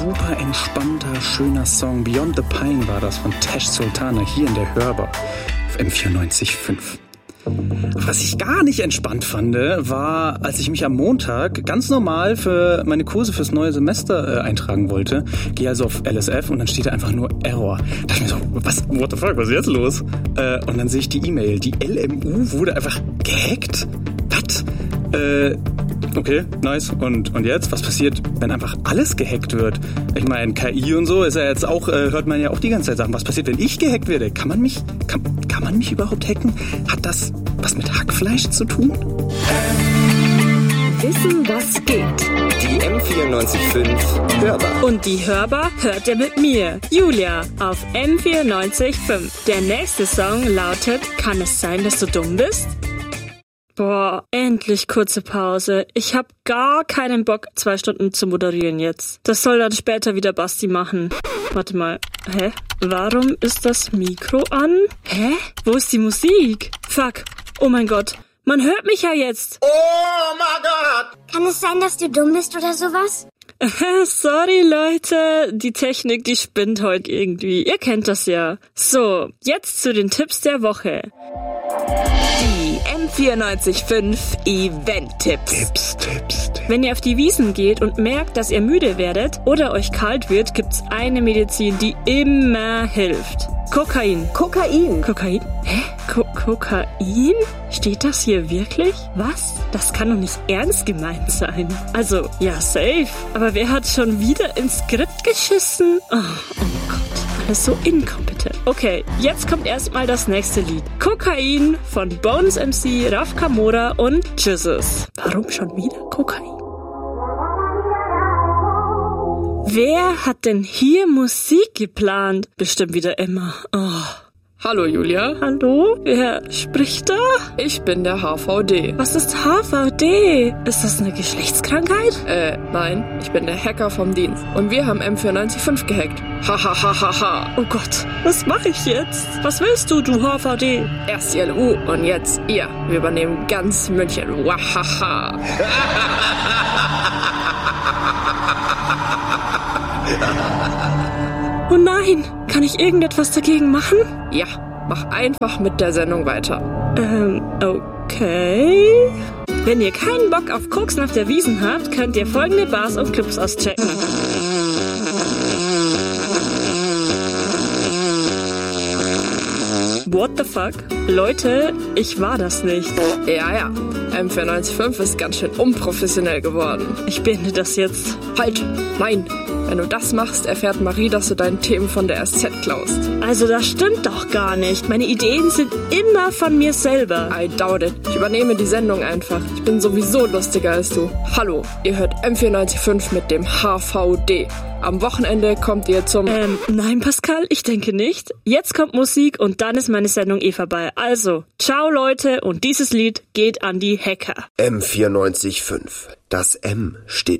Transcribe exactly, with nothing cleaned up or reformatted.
super entspannter, schöner Song. Beyond the Pine war das von Tash Sultana hier in der Hörbar auf M vierundneunzig Komma fünf. Was ich gar nicht entspannt fand, war, als ich mich am Montag ganz normal für meine Kurse fürs neue Semester äh, eintragen wollte. Gehe also auf L S F und dann steht da einfach nur Error. Da dachte ich mir so, was, what the fuck, was ist jetzt los? Äh, und dann sehe ich die E-Mail, die L M U wurde einfach gehackt. Was? Äh, okay, nice. Und, und jetzt? Was passiert, wenn einfach alles gehackt wird? Ich meine, K I und so ist ja jetzt auch, äh, hört man ja auch die ganze Zeit Sachen. Was passiert, wenn ich gehackt werde? Kann man mich, kann, kann man mich überhaupt hacken? Hat das was mit Hackfleisch zu tun? Wissen, was geht. Die M vierundneunzig Komma fünf Hörbar. Und die Hörbar hört ihr mit mir, Julia, auf M vierundneunzig Komma fünf. Der nächste Song lautet, kann es sein, dass du dumm bist? Boah, endlich kurze Pause. Ich hab gar keinen Bock, zwei Stunden zu moderieren jetzt. Das soll dann später wieder Basti machen. Warte mal. Hä? Warum ist das Mikro an? Hä? Wo ist die Musik? Fuck. Oh mein Gott. Man hört mich ja jetzt. Oh mein Gott! Kann es sein, dass du dumm bist oder sowas? Sorry, Leute. Die Technik, die spinnt heute irgendwie. Ihr kennt das ja. So, jetzt zu den Tipps der Woche. Die M vierundneunzig Komma fünf Event-Tipps. Tipps, Tipps, Tipps. Wenn ihr auf die Wiesn geht und merkt, dass ihr müde werdet oder euch kalt wird, gibt's eine Medizin, die immer hilft. Kokain. Kokain. Kokain? Hä? Ko- Kokain? Steht das hier wirklich? Was? Das kann doch nicht ernst gemeint sein. Also, ja, safe. Aber wer hat schon wieder ins Skript geschissen? Oh, oh Gott, alles so inkompetent. Okay, jetzt kommt erstmal das nächste Lied. Kokain von Bones M C, Raf Kamora und Jesus. Warum schon wieder Kokain? Wer hat denn hier Musik geplant? Bestimmt wieder Emma. Oh. Hallo Julia. Hallo? Wer spricht da? Ich bin der H V D. Was ist H V D? Ist das eine Geschlechtskrankheit? Äh, nein, ich bin der Hacker vom Dienst. Und wir haben M vierundneunzig Komma fünf gehackt. Ha ha ha ha ha. Oh Gott, was mache ich jetzt? Was willst du, du H V D? Erst die L U und jetzt ihr. Wir übernehmen ganz München. Wahaha. Oh nein, kann ich irgendetwas dagegen machen? Ja, mach einfach mit der Sendung weiter. Ähm, okay. Wenn ihr keinen Bock auf Koksen auf der Wiesn habt, könnt ihr folgende Bars und Clubs auschecken. What the fuck? Leute, ich war das nicht. Ja, ja. M vierundneunzig Komma fünf ist ganz schön unprofessionell geworden. Ich beende das jetzt. Halt! Nein! Wenn du das machst, erfährt Marie, dass du deine Themen von der S Z klaust. Also das stimmt doch gar nicht. Meine Ideen sind immer von mir selber. I doubt it. Ich übernehme die Sendung einfach. Ich bin sowieso lustiger als du. Hallo, ihr hört M vierundneunzig Komma fünf mit dem H V D. Am Wochenende kommt ihr zum... Ähm, nein, Pascal, ich denke nicht. Jetzt kommt Musik und dann ist meine Sendung eh vorbei. Also, ciao Leute und dieses Lied geht an die Hacker. M vierundneunzig Komma fünf. Das M steht